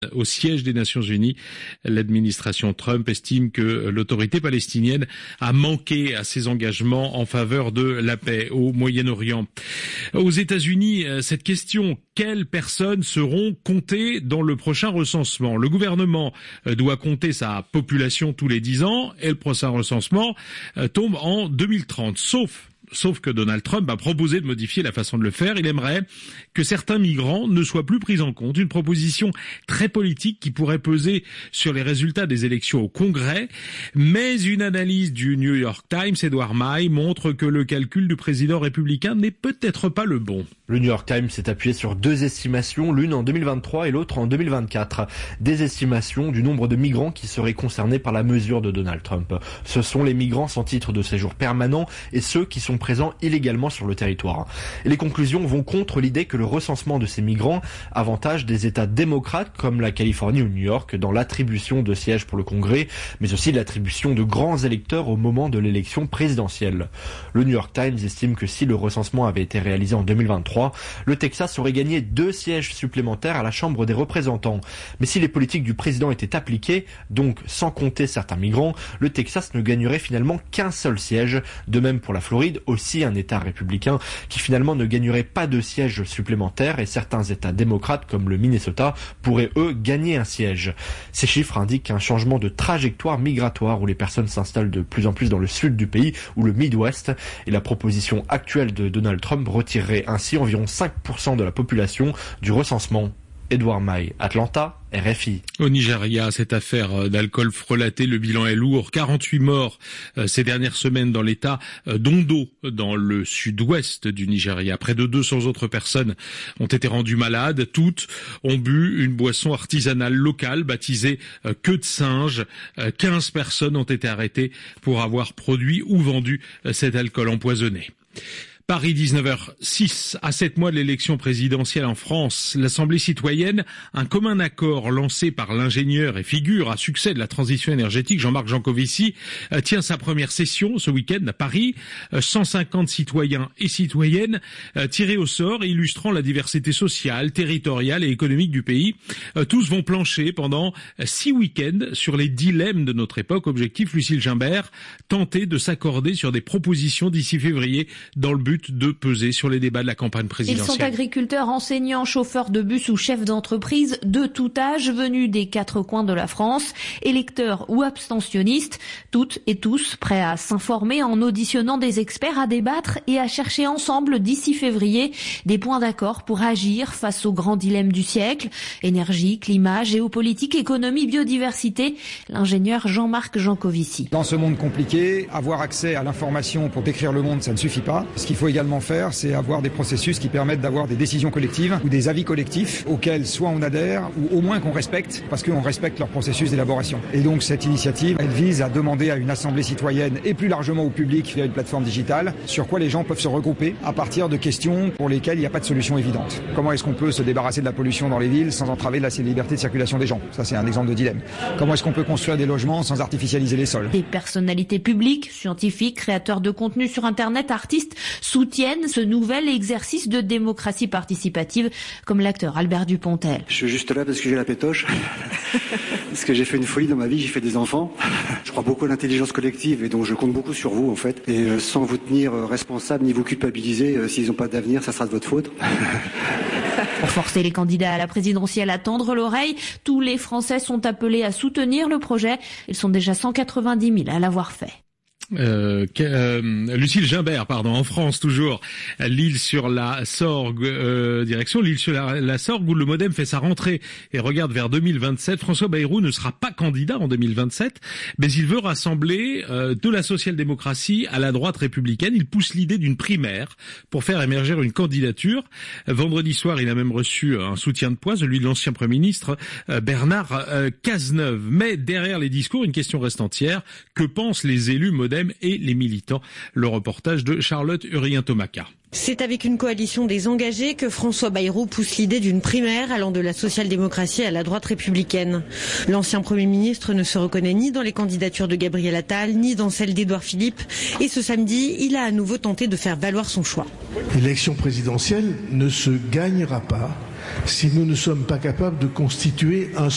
Au siège des Nations Unies, l'administration Trump estime que l'autorité palestinienne a manqué à ses engagements en faveur de la paix au Moyen-Orient. Aux États-Unis, cette question, quelles personnes seront comptées dans le prochain recensement? Le gouvernement doit compter sa population tous les 10 ans et le prochain recensement tombe en 2030, Sauf que Donald Trump a proposé de modifier la façon de le faire. Il aimerait que certains migrants ne soient plus pris en compte. Une proposition très politique qui pourrait peser sur les résultats des élections au Congrès. Mais une analyse du New York Times, Edward May, montre que le calcul du président républicain n'est peut-être pas le bon. Le New York Times s'est appuyé sur deux estimations, l'une en 2023 et l'autre en 2024. Des estimations du nombre de migrants qui seraient concernés par la mesure de Donald Trump. Ce sont les migrants sans titre de séjour permanent et ceux qui sont présents illégalement sur le territoire. Et les conclusions vont contre l'idée que le recensement de ces migrants avantage des États démocrates comme la Californie ou New York dans l'attribution de sièges pour le Congrès, mais aussi l'attribution de grands électeurs au moment de l'élection présidentielle. Le New York Times estime que si le recensement avait été réalisé en 2023, le Texas aurait gagné 2 sièges supplémentaires à la Chambre des représentants. Mais si les politiques du président étaient appliquées, donc sans compter certains migrants, le Texas ne gagnerait finalement qu'un seul siège. De même pour la Floride, aussi un État républicain qui finalement ne gagnerait pas de sièges supplémentaires et certains États démocrates comme le Minnesota pourraient eux gagner un siège. Ces chiffres indiquent un changement de trajectoire migratoire où les personnes s'installent de plus en plus dans le sud du pays ou le Midwest et la proposition actuelle de Donald Trump retirerait ainsi environ 5% de la population du recensement. Edward May, Atlanta, RFI. Au Nigeria, cette affaire d'alcool frelaté, le bilan est lourd. 48 morts ces dernières semaines dans l'état d'Ondo, dans le sud-ouest du Nigeria. Près de 200 autres personnes ont été rendues malades. Toutes ont bu une boisson artisanale locale baptisée queue de singe. 15 personnes ont été arrêtées pour avoir produit ou vendu cet alcool empoisonné. Paris, 19h06, à 7 mois de l'élection présidentielle en France, l'Assemblée citoyenne, un commun accord lancé par l'ingénieur et figure à succès de la transition énergétique, Jean-Marc Jancovici, tient sa première session ce week-end à Paris. 150 citoyens et citoyennes tirés au sort et illustrant la diversité sociale, territoriale et économique du pays. Tous vont plancher pendant 6 week-ends sur les dilemmes de notre époque. Objectif, Lucille Gimbert, tenter de s'accorder sur des propositions d'ici février dans le but de peser sur les débats de la campagne présidentielle. Ils sont agriculteurs, enseignants, chauffeurs de bus ou chefs d'entreprise de tout âge, venus des 4 coins de la France, électeurs ou abstentionnistes, toutes et tous prêts à s'informer en auditionnant des experts, à débattre et à chercher ensemble d'ici février des points d'accord pour agir face aux grands dilemmes du siècle. Énergie, climat, géopolitique, économie, biodiversité. L'ingénieur Jean-Marc Jancovici. Dans ce monde compliqué, avoir accès à l'information pour décrire le monde, ça ne suffit pas. Ce qu'il faut également faire, c'est avoir des processus qui permettent d'avoir des décisions collectives ou des avis collectifs auxquels soit on adhère ou au moins qu'on respecte parce qu'on respecte leur processus d'élaboration. Et donc cette initiative, elle vise à demander à une assemblée citoyenne et plus largement au public via une plateforme digitale sur quoi les gens peuvent se regrouper à partir de questions pour lesquelles il n'y a pas de solution évidente. Comment est-ce qu'on peut se débarrasser de la pollution dans les villes sans entraver la liberté de circulation des gens? Ça, c'est un exemple de dilemme. Comment est-ce qu'on peut construire des logements sans artificialiser les sols? Des personnalités publiques, scientifiques, créateurs de contenu sur Internet, artistes, soutiennent ce nouvel exercice de démocratie participative, comme l'acteur Albert Dupontel. Je suis juste là parce que j'ai la pétoche, parce que j'ai fait une folie dans ma vie, j'ai fait des enfants. Je crois beaucoup à l'intelligence collective et donc je compte beaucoup sur vous en fait. Et sans vous tenir responsable ni vous culpabiliser, s'ils n'ont pas d'avenir, ça sera de votre faute. Pour forcer les candidats à la présidentielle à tendre l'oreille, tous les Français sont appelés à soutenir le projet. Ils sont déjà 190 000 à l'avoir fait. Lucille Gimbert, en France toujours, l'île sur la Sorgue, direction l'île sur la Sorgue où le MoDem fait sa rentrée et regarde vers 2027. François Bayrou ne sera pas candidat en 2027, mais il veut rassembler de la social-démocratie à la droite républicaine. Il pousse l'idée d'une primaire pour faire émerger une candidature. Vendredi soir, il a même reçu un soutien de poids, celui de l'ancien Premier ministre Bernard Cazeneuve. Mais derrière les discours, une question reste entière. Que pensent les élus MoDem et les militants? Le reportage de Charlotte Urien-Tomaca. C'est avec une coalition des engagés que François Bayrou pousse l'idée d'une primaire allant de la social-démocratie à la droite républicaine. L'ancien Premier ministre ne se reconnaît ni dans les candidatures de Gabriel Attal, ni dans celle d'Édouard Philippe. Et ce samedi, il a à nouveau tenté de faire valoir son choix. L'élection présidentielle ne se gagnera pas si nous ne sommes pas capables de constituer un